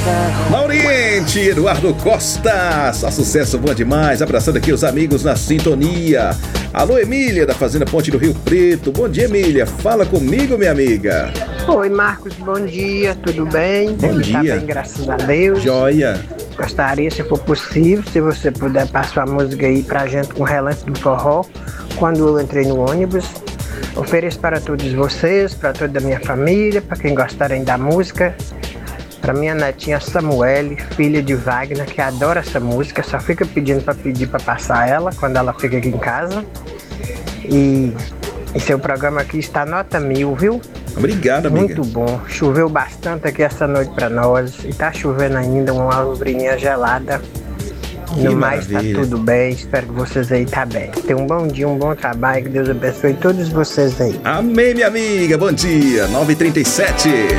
Lauriente, Eduardo Costa, só sucesso, bom demais. Abraçando aqui os amigos na sintonia. Alô, Emília, da Fazenda Ponte do Rio Preto. Bom dia, Emília. Fala comigo, minha amiga. Oi, Marcos, bom dia, tudo bem? Bom dia. Tá bem, graças a Deus. Joia. Gostaria, se for possível, se você puder passar a música aí pra gente com Relance do Forró, quando eu entrei no ônibus. Ofereço para todos vocês, para toda a minha família, para quem gostarem da música. Para minha netinha Samuele, filha de Wagner, que adora essa música, só fica pedindo para passar ela quando ela fica aqui em casa. E seu programa aqui está nota 1000, viu? Obrigado, amiga. Muito bom. Choveu bastante aqui essa noite para nós. E tá chovendo ainda, uma lombrinha gelada. No mais, tá tudo bem. Espero que vocês aí tá bem. Tenham um bom dia, um bom trabalho. Que Deus abençoe todos vocês aí. Amém, minha amiga. Bom dia. 9h37.